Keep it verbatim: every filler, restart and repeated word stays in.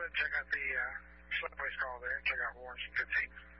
and check out the uh, slip place call there. Check out Warren's fifteenth.